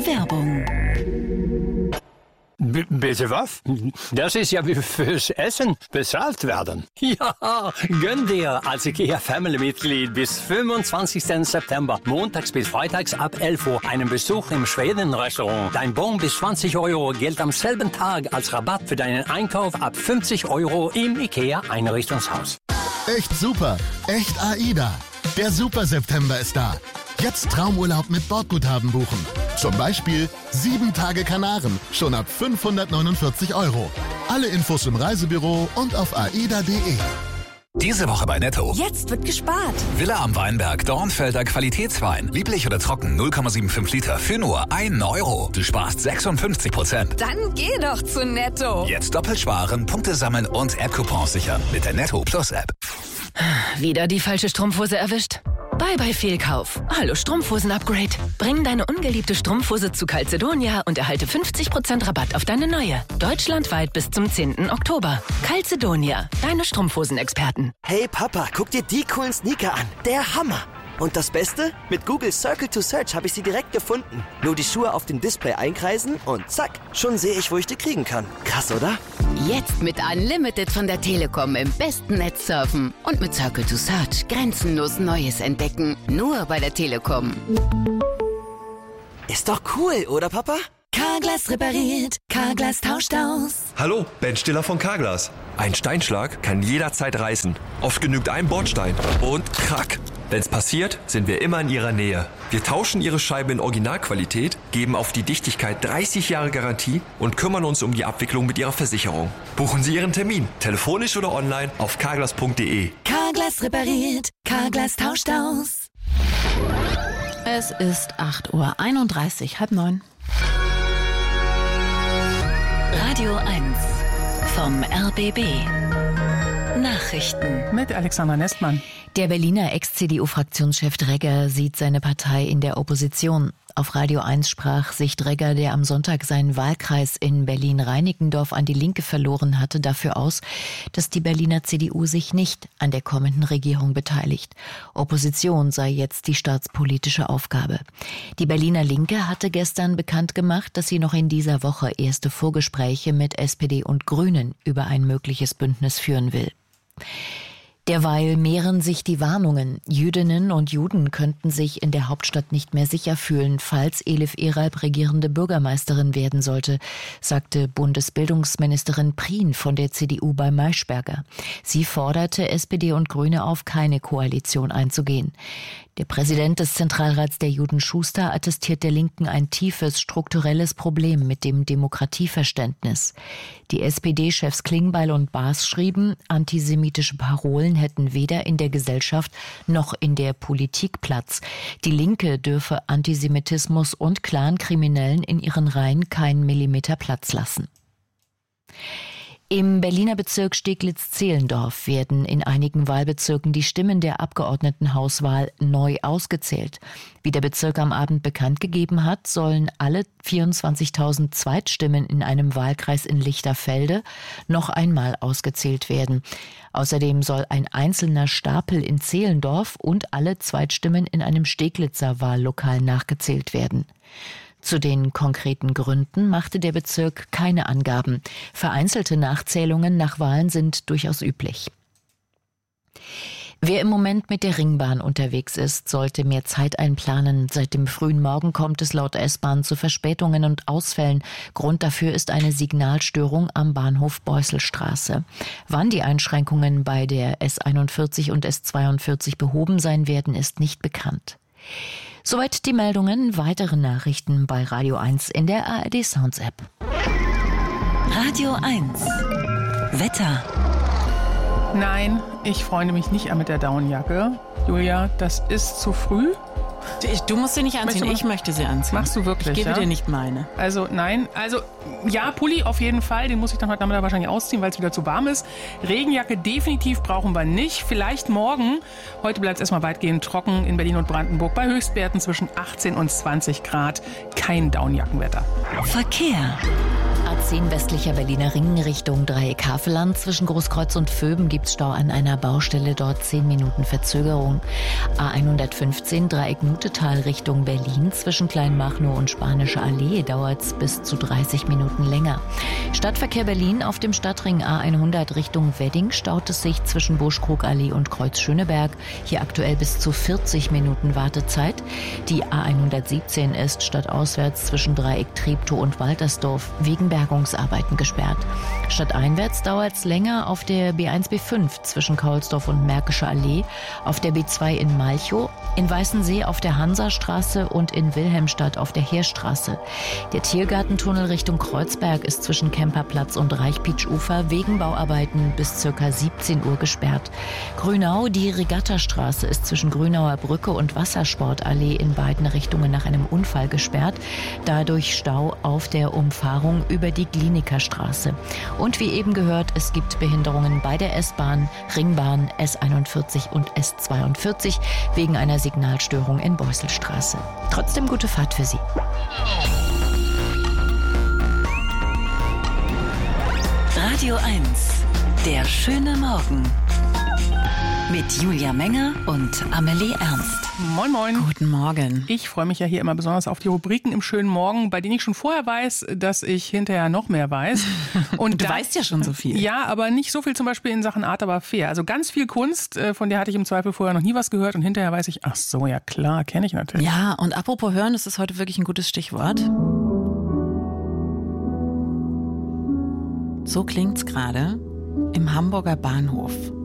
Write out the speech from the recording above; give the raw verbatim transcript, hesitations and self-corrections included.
Werbung. B- bitte was? Das ist ja wie fürs Essen bezahlt werden. Ja, gönn dir als IKEA Family-Mitglied bis fünfundzwanzigsten September, montags bis freitags ab elf Uhr, einen Besuch im Schweden-Restaurant. Dein Bon bis zwanzig Euro gilt am selben Tag als Rabatt für deinen Einkauf ab fünfzig Euro im IKEA Einrichtungshaus. Echt super, echt AIDA. Der Super September ist da. Jetzt Traumurlaub mit Bordguthaben buchen. Zum Beispiel sieben Tage Kanaren, schon ab fünfhundertneunundvierzig Euro. Alle Infos im Reisebüro und auf aida punkt de. Diese Woche bei Netto. Jetzt wird gespart. Villa am Weinberg, Dornfelder Qualitätswein. Lieblich oder trocken, null Komma fünfundsiebzig Liter für nur einen Euro. Du sparst sechsundfünfzig Prozent. Dann geh doch zu Netto. Jetzt doppelt sparen, Punkte sammeln und App-Coupons sichern mit der Netto Plus App. Wieder die falsche Strumpfhose erwischt? Bye bye Fehlkauf. Hallo Strumpfhosen-Upgrade. Bring deine ungeliebte Strumpfhose zu Calzedonia und erhalte fünfzig Prozent Rabatt auf deine neue. Deutschlandweit bis zum zehnten Oktober. Calzedonia, deine Strumpfhosen-Experten. Hey Papa, guck dir die coolen Sneaker an. Der Hammer. Und das Beste? Mit Google Circle to Search habe ich sie direkt gefunden. Nur die Schuhe auf dem Display einkreisen und zack, schon sehe ich, wo ich die kriegen kann. Krass, oder? Jetzt mit Unlimited von der Telekom im besten Netz surfen. Und mit Circle to Search grenzenlos Neues entdecken. Nur bei der Telekom. Ist doch cool, oder Papa? Carglass repariert, Carglass tauscht aus. Hallo, Ben Stiller von Carglass. Ein Steinschlag kann jederzeit reißen. Oft genügt ein Bordstein und krack. Wenn's passiert, sind wir immer in Ihrer Nähe. Wir tauschen Ihre Scheibe in Originalqualität, geben auf die Dichtigkeit dreißig Jahre Garantie und kümmern uns um die Abwicklung mit Ihrer Versicherung. Buchen Sie Ihren Termin, telefonisch oder online auf carglass punkt de. Carglass repariert, Carglass tauscht aus. Es ist acht Uhr einunddreißig, halb neun. Radio eins vom R B B. Nachrichten mit Alexandra Nestmann. Der Berliner Ex-C D U-Fraktionschef Dregger sieht seine Partei in der Opposition. Auf Radio eins sprach sich Dregger, der am Sonntag seinen Wahlkreis in Berlin-Reinickendorf an die Linke verloren hatte, dafür aus, dass die Berliner C D U sich nicht an der kommenden Regierung beteiligt. Opposition sei jetzt die staatspolitische Aufgabe. Die Berliner Linke hatte gestern bekannt gemacht, dass sie noch in dieser Woche erste Vorgespräche mit S P D und Grünen über ein mögliches Bündnis führen will. Derweil mehren sich die Warnungen. Jüdinnen und Juden könnten sich in der Hauptstadt nicht mehr sicher fühlen, falls Elif Eralp regierende Bürgermeisterin werden sollte, sagte Bundesbildungsministerin Prien von der C D U bei Maischberger. Sie forderte S P D und Grüne auf, keine Koalition einzugehen. Der Präsident des Zentralrats der Juden, Schuster, attestiert der Linken ein tiefes strukturelles Problem mit dem Demokratieverständnis. Die S P D-Chefs Klingbeil und Baas schrieben, antisemitische Parolen hätten weder in der Gesellschaft noch in der Politik Platz. Die Linke dürfe Antisemitismus und Clankriminellen in ihren Reihen keinen Millimeter Platz lassen. Im Berliner Bezirk Steglitz-Zehlendorf werden in einigen Wahlbezirken die Stimmen der Abgeordnetenhauswahl neu ausgezählt. Wie der Bezirk am Abend bekannt gegeben hat, sollen alle vierundzwanzigtausend Zweitstimmen in einem Wahlkreis in Lichterfelde noch einmal ausgezählt werden. Außerdem soll ein einzelner Stapel in Zehlendorf und alle Zweitstimmen in einem Steglitzer Wahllokal nachgezählt werden. Zu den konkreten Gründen machte der Bezirk keine Angaben. Vereinzelte Nachzählungen nach Wahlen sind durchaus üblich. Wer im Moment mit der Ringbahn unterwegs ist, sollte mehr Zeit einplanen. Seit dem frühen Morgen kommt es laut S-Bahn zu Verspätungen und Ausfällen. Grund dafür ist eine Signalstörung am Bahnhof Beusselstraße. Wann die Einschränkungen bei der S einundvierzig und S zweiundvierzig behoben sein werden, ist nicht bekannt. Soweit die Meldungen. Weitere Nachrichten bei Radio eins in der A R D Sounds App. Radio eins Wetter. Nein, ich freue mich nicht mit der Daunenjacke. Julia, das ist zu früh. Du musst sie nicht anziehen, Möchtest du- ich möchte sie anziehen. Machst du wirklich, Ich gebe ja? dir nicht meine. Also nein, also ja, Pulli auf jeden Fall, den muss ich dann heute Nachmittag wahrscheinlich ausziehen, weil es wieder zu warm ist. Regenjacke definitiv brauchen wir nicht, vielleicht morgen. Heute bleibt es erstmal weitgehend trocken in Berlin und Brandenburg bei Höchstwerten zwischen achtzehn und zwanzig Grad. Kein Daunenjackenwetter. Verkehr. A A zehn westlicher Berliner Ring Richtung Dreieck Havelland. Zwischen Großkreuz und Vöben gibt's Stau an einer Baustelle, dort zehn Minuten Verzögerung. A hundertfünfzehn Dreieck Mutetal Richtung Berlin. Zwischen Kleinmachnow und Spanische Allee dauert's bis zu dreißig Minuten länger. Stadtverkehr Berlin auf dem Stadtring A hundert Richtung Wedding staut es sich zwischen Buschkrugallee und Kreuz Schöneberg. Hier aktuell bis zu vierzig Minuten Wartezeit. Die A hundertsiebzehn ist stadtauswärts zwischen Dreieck Treptow und Waltersdorf wegen Bergungsarbeiten gesperrt. Stadteinwärts dauert es länger auf der B eins B fünf zwischen Kaulsdorf und Märkische Allee, auf der B zwei in Malchow, in Weißensee auf der Hansastraße und in Wilhelmstadt auf der Heerstraße. Der Tiergartentunnel Richtung Kreuzberg ist zwischen Kemperplatz und Reichpitsch-Ufer wegen Bauarbeiten bis ca. siebzehn Uhr gesperrt. Grünau, die Regattastraße ist zwischen Grünauer Brücke und Wassersportallee in beiden Richtungen nach einem Unfall gesperrt. Dadurch Stau auf der Umfahrung über die Klinikerstraße. Und wie eben gehört, es gibt Behinderungen bei der S-Bahn, Ringbahn, S einundvierzig und S zweiundvierzig wegen einer Signalstörung in Beusselstraße. Trotzdem gute Fahrt für Sie. Radio eins, der schöne Morgen. Mit Julia Menger und Amelie Ernst. Moin, moin. Guten Morgen. Ich freue mich ja hier immer besonders auf die Rubriken im schönen Morgen, bei denen ich schon vorher weiß, dass ich hinterher noch mehr weiß. Und du da, weißt ja schon so viel. Ja, aber nicht so viel zum Beispiel in Sachen Art, aber fair. Also ganz viel Kunst, von der hatte ich im Zweifel vorher noch nie was gehört und hinterher weiß ich, ach so, ja klar, kenne ich natürlich. Ja, und apropos hören, das ist heute wirklich ein gutes Stichwort. So klingt's gerade im Hamburger Bahnhof.